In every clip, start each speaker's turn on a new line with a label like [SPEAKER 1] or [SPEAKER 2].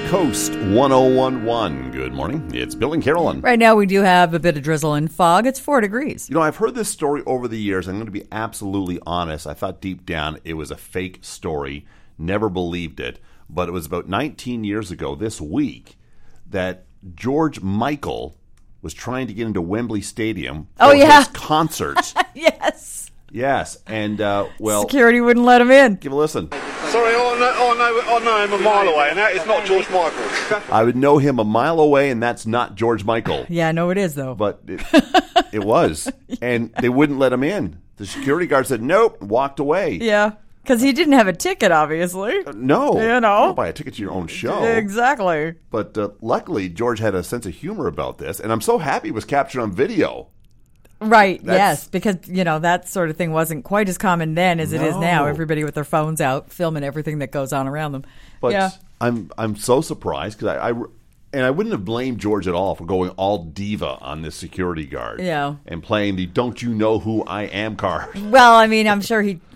[SPEAKER 1] Coast 1011. Good morning. It's Bill and Carolyn.
[SPEAKER 2] Right now we do have a bit of drizzle and fog. It's 4 degrees.
[SPEAKER 1] You know, I've heard this story over the years. I'm going to be absolutely honest. I thought deep down it was a fake story. Never believed it. But it was about 19 years ago this week that George Michael was trying to get into Wembley Stadium for his concert.
[SPEAKER 2] Yes.
[SPEAKER 1] And,
[SPEAKER 2] security wouldn't let him in.
[SPEAKER 1] Give a listen.
[SPEAKER 3] Sorry, I know him a mile away, and that is not George Michael.
[SPEAKER 1] I would know him a mile away, and that's not George Michael.
[SPEAKER 2] Yeah, no, it is, though.
[SPEAKER 1] But it was. And they wouldn't let him in. The security guard said, nope, walked away.
[SPEAKER 2] Yeah, because he didn't have a ticket, obviously.
[SPEAKER 1] No.
[SPEAKER 2] You know.
[SPEAKER 1] You don't buy a ticket to your own show.
[SPEAKER 2] Exactly.
[SPEAKER 1] But luckily, George had a sense of humor about this, and I'm so happy it was captured on video.
[SPEAKER 2] Right, yes, because, you know, that sort of thing wasn't quite as common then as it is now. Everybody with their phones out, filming everything that goes on around them.
[SPEAKER 1] But
[SPEAKER 2] yeah.
[SPEAKER 1] I'm so surprised, because I wouldn't have blamed George at all for going all diva on this security guard.
[SPEAKER 2] Yeah.
[SPEAKER 1] And playing the "Don't You Know Who I Am" card.
[SPEAKER 2] Well, I mean, I'm sure he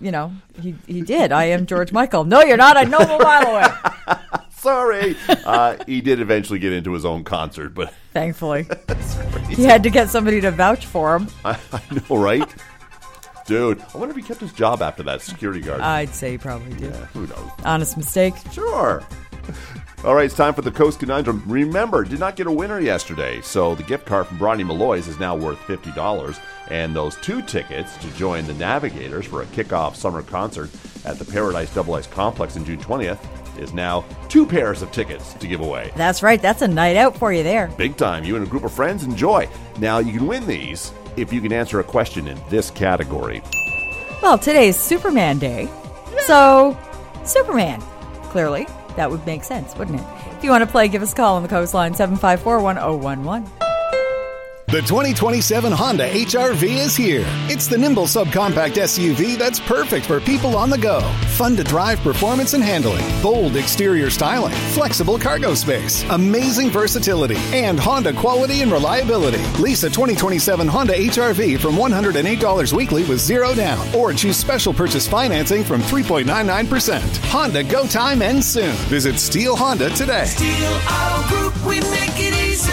[SPEAKER 2] did. I am George Michael. No, you're not. I know him a mile away.
[SPEAKER 1] Sorry. He did eventually get into his own concert, but
[SPEAKER 2] thankfully. He had to get somebody to vouch for him.
[SPEAKER 1] I know, right? Dude, I wonder if he kept his job after that, security guard.
[SPEAKER 2] I'd say he probably did.
[SPEAKER 1] Yeah, who knows?
[SPEAKER 2] Honest mistake.
[SPEAKER 1] Sure. All right, it's time for the Coast Conundrum. Remember, did not get a winner yesterday, so the gift card from Bronny Malloy's is now worth $50, and those 2 tickets to join the Navigators for a kickoff summer concert at the Paradise Double Ice Complex on June 20th is now 2 pairs of tickets to give away.
[SPEAKER 2] That's right. That's a night out for you there.
[SPEAKER 1] Big time. You and a group of friends enjoy. Now, you can win these if you can answer a question in this category.
[SPEAKER 2] Well, today's Superman Day. So, Superman. Clearly, that would make sense, wouldn't it? If you want to play, give us a call on the coastline, 754-1011.
[SPEAKER 4] The 2027 Honda HR-V is here. It's the nimble subcompact SUV that's perfect for people on the go. Fun to drive performance and handling, bold exterior styling, flexible cargo space, amazing versatility, and Honda quality and reliability. Lease a 2027 Honda HR-V from $108 weekly with 0 down, or choose special purchase financing from 3.99%. Honda go time ends soon. Visit Steele Honda today.
[SPEAKER 5] Steele Auto Group, we make it easy.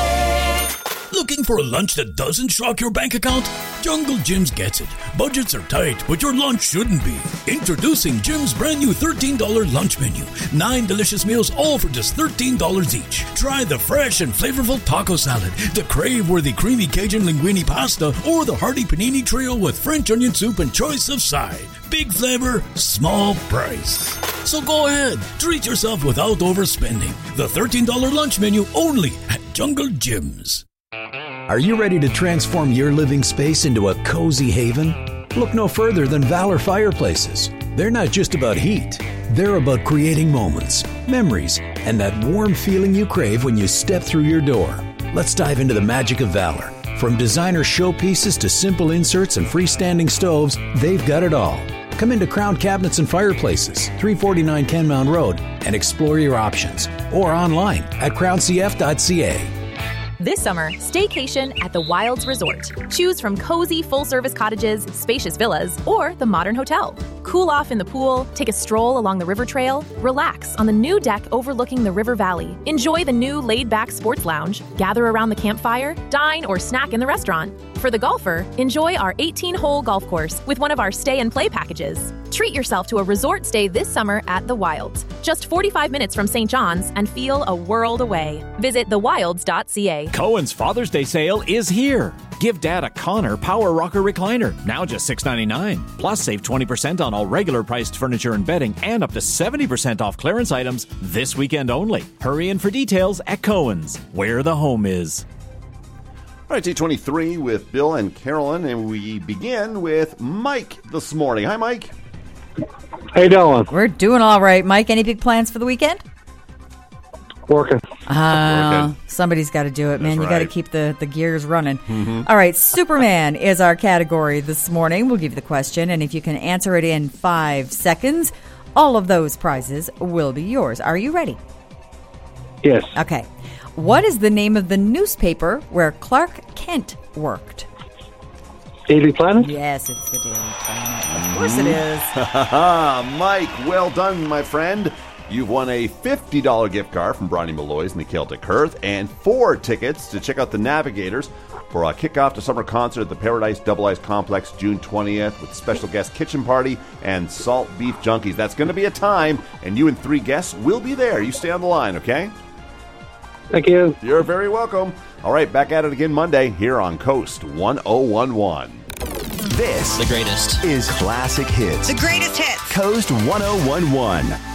[SPEAKER 6] Looking for a lunch that doesn't shock your bank account? Jungle Jim's gets it. Budgets are tight, but your lunch shouldn't be. Introducing Jim's brand new $13 lunch menu. 9 delicious meals, all for just $13 each. Try the fresh and flavorful taco salad, the crave-worthy creamy Cajun linguine pasta, or the hearty panini trio with French onion soup and choice of side. Big flavor, small price. So go ahead, treat yourself without overspending. The $13 lunch menu only at Jungle Jim's.
[SPEAKER 7] Are you ready to transform your living space into a cozy haven? Look no further than Valor Fireplaces. They're not just about heat. They're about creating moments, memories, and that warm feeling you crave when you step through your door. Let's dive into the magic of Valor. From designer showpieces to simple inserts and freestanding stoves, they've got it all. Come into Crown Cabinets and Fireplaces, 349 Kenmount Road, and explore your options. Or online at crowncf.ca.
[SPEAKER 8] This summer, staycation at the Wilds Resort. Choose from cozy full-service cottages, spacious villas, or the modern hotel. Cool off in the pool, take a stroll along the river trail, relax on the new deck overlooking the river valley, enjoy the new laid-back sports lounge, gather around the campfire, dine or snack in the restaurant. For the golfer, enjoy our 18-hole golf course with one of our stay and play packages. Treat yourself to a resort stay this summer at The Wilds, just 45 minutes from St. John's, and feel a world away. Visit thewilds.ca.
[SPEAKER 9] Cohen's Father's Day sale is here. Give Dad a Connor Power Rocker Recliner, now just $6.99. Plus, save 20% on all regular priced furniture and bedding and up to 70% off clearance items this weekend only. Hurry in for details at Cohen's, where the home is.
[SPEAKER 1] All right, T23 with Bill and Carolyn, and we begin with Mike this morning. Hi, Mike.
[SPEAKER 10] How you doing?
[SPEAKER 2] We're doing all right, Mike. Any big plans for the weekend?
[SPEAKER 10] Working.
[SPEAKER 2] Somebody's got to do it, man.
[SPEAKER 1] That's
[SPEAKER 2] You got to
[SPEAKER 1] right.
[SPEAKER 2] keep the gears running. All right, Superman is our category this morning. We'll give you the question, and if you can answer it in 5 seconds, all of those prizes will be yours. Are you ready?
[SPEAKER 10] Yes.
[SPEAKER 2] Okay. What is the name of the newspaper where Clark Kent worked?
[SPEAKER 10] Daily Planet?
[SPEAKER 2] Yes, it's the Daily Planet. Of course it is.
[SPEAKER 1] Mike, well done, my friend. You've won a $50 gift card from Bronny Malloy's and the Celtic Hearth and 4 tickets to check out the Navigators for a kickoff to summer concert at the Paradise Double Ice Complex June 20th with special guest Kitchen Party and Salt Beef Junkies. That's going to be a time, and you and 3 guests will be there. You stay on the line, okay?
[SPEAKER 10] Thank you.
[SPEAKER 1] You're very welcome. All right, back at it again Monday here on Coast 1011.
[SPEAKER 11] This
[SPEAKER 12] the greatest
[SPEAKER 11] is Classic Hits.
[SPEAKER 13] The greatest hits.
[SPEAKER 11] Coast 1011.